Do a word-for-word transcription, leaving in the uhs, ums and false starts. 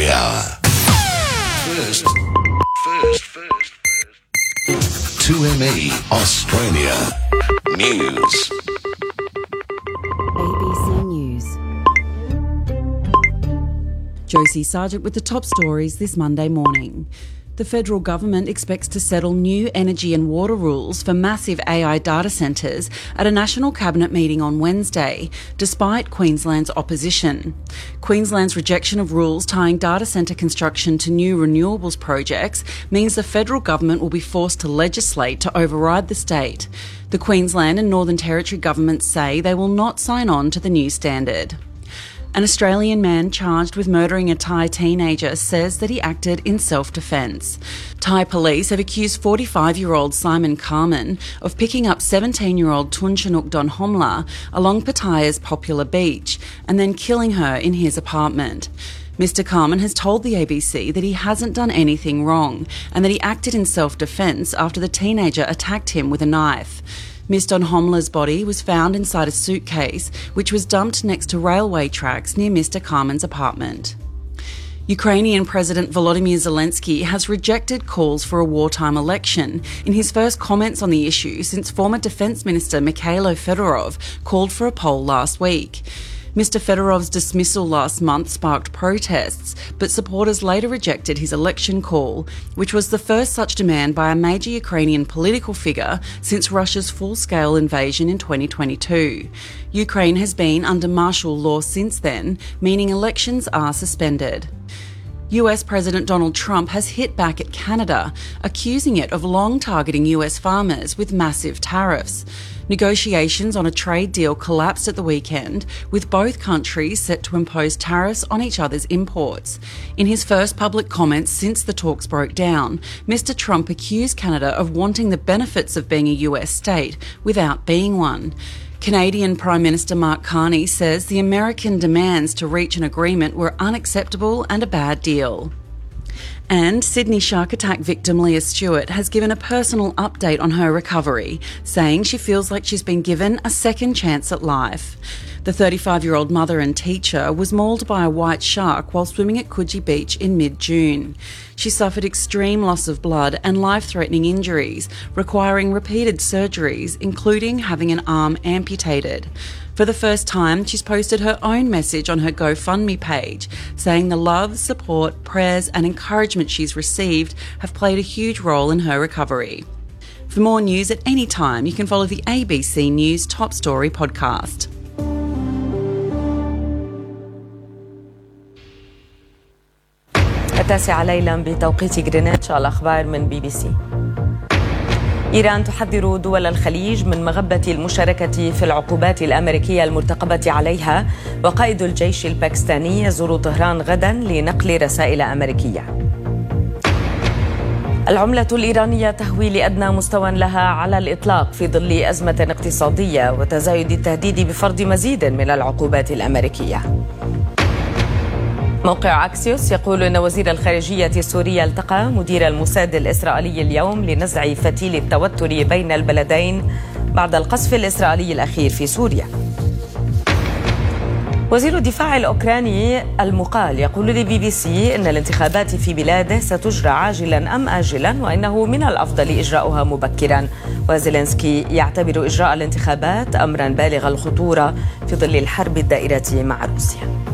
hour. First, first, first, first. two M E Australia News. A B C News. Josie Sargent with the top stories this Monday morning. The federal government expects to settle new energy and water rules for massive A I data centres at a national cabinet meeting on Wednesday, despite Queensland's opposition. Queensland's rejection of rules tying data centre construction to new renewables projects means the federal government will be forced to legislate to override the state. The Queensland and Northern Territory governments say they will not sign on to the new standard. An Australian man charged with murdering a Thai teenager says that he acted in self-defence. Thai police have accused forty-five-year-old Simon Carman of picking up seventeen-year-old Tunchanuk Donhomla along Pattaya's popular beach and then killing her in his apartment. Mister Carman has told the A B C that he hasn't done anything wrong and that he acted in self-defence after the teenager attacked him with a knife. Miss Donhomla's body was found inside a suitcase, which was dumped next to railway tracks near Mister Carman's apartment. Ukrainian President Volodymyr Zelensky has rejected calls for a wartime election in his first comments on the issue since former Defence Minister Mikhailo Fedorov called for a poll last week. Mister Fedorov's dismissal last month sparked protests, but supporters later rejected his election call, which was the first such demand by a major Ukrainian political figure since Russia's full-scale invasion in twenty twenty-two. Ukraine has been under martial law since then, meaning elections are suspended. U S President Donald Trump has hit back at Canada, accusing it of long targeting U S farmers with massive tariffs. Negotiations on a trade deal collapsed at the weekend, with both countries set to impose tariffs on each other's imports. In his first public comments since the talks broke down, Mister Trump accused Canada of wanting the benefits of being a U S state without being one. Canadian Prime Minister Mark Carney says the American demands to reach an agreement were unacceptable and a bad deal. And Sydney shark attack victim Leah Stewart has given a personal update on her recovery, saying she feels like she's been given a second chance at life. The thirty-five-year-old mother and teacher was mauled by a white shark while swimming at Coogee Beach in mid-June. She suffered extreme loss of blood and life-threatening injuries, requiring repeated surgeries, including having an arm amputated. For the first time, she's posted her own message on her GoFundMe page, saying the love, support, prayers and encouragement she's received have played a huge role in her recovery. For more news at any time, you can follow the A B C News Top Story podcast. التاسعة ليلا بتوقيت غرينتش. الأخبار من بي بي سي. إيران تحذر دول الخليج من مغبة المشاركة في العقوبات الأمريكية المرتقبة عليها، وقائد الجيش الباكستاني يزور طهران غدا لنقل رسائل أمريكية. العملة الإيرانية تهوي لأدنى مستوى لها على الإطلاق في ظل أزمة اقتصادية وتزايد التهديد بفرض مزيد من العقوبات الأمريكية. موقع أكسيوس يقول أن وزير الخارجية السوري التقى مدير الموساد الإسرائيلي اليوم لنزع فتيل التوتر بين البلدين بعد القصف الإسرائيلي الأخير في سوريا. وزير الدفاع الأوكراني المقال يقول لبي بي سي أن الانتخابات في بلاده ستجرى عاجلا أم آجلا، وإنه من الأفضل إجراؤها مبكرا. وزيلينسكي يعتبر إجراء الانتخابات أمرا بالغ الخطورة في ظل الحرب الدائرة مع روسيا.